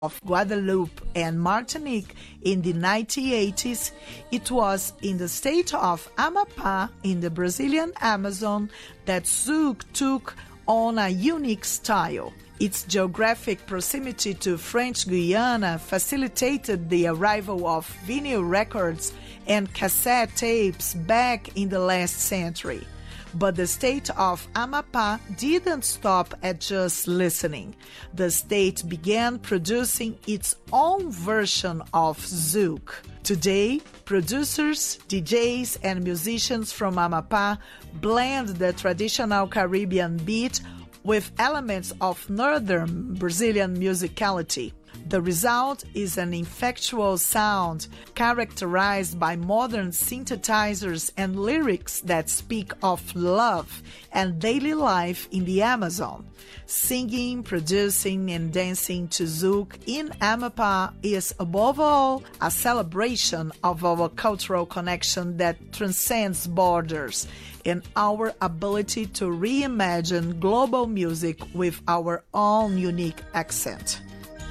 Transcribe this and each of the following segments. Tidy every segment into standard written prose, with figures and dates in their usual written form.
of Guadeloupe and Martinique in the 1980s, it was in the state of Amapá in the Brazilian Amazon that Zouk took on a unique style. Its geographic proximity to French Guiana facilitated the arrival of vinyl records and cassette tapes back in the last century. But the state of Amapá didn't stop at just listening. The state began producing its own version of Zouk. Today, producers, DJs, and musicians from Amapá blend the traditional Caribbean beat with elements of northern Brazilian musicality. The result is an effectual sound characterized by modern synthesizers and lyrics that speak of love and daily life in the Amazon. Singing, producing, and dancing to Zouk in Amapá is, above all, a celebration of our cultural connection that transcends borders and our ability to reimagine global music with our own unique accent.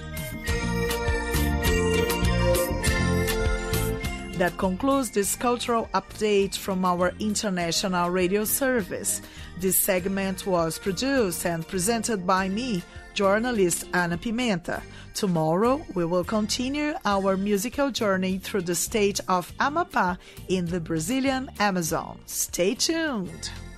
That concludes this cultural update from our international radio service. This segment was produced and presented by me, journalist Ana Pimenta. Tomorrow, we will continue our musical journey through the state of Amapá in the Brazilian Amazon. Stay tuned!